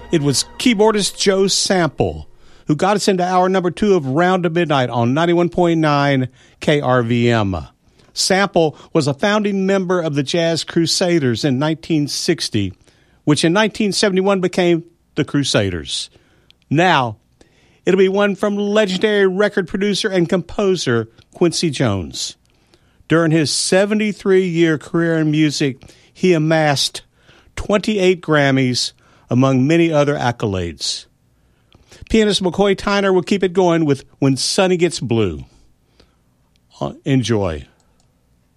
It was keyboardist Joe Sample who got us into hour number 2 of Round to Midnight on 91.9 KRVM. Sample was a founding member of the Jazz Crusaders in 1960, which in 1971 became the Crusaders. Now, it'll be one from legendary record producer and composer Quincy Jones. During his 73-year career in music, he amassed 28 Grammys, among many other accolades. Pianist McCoy Tyner will keep it going with When Sunny Gets Blue. Enjoy.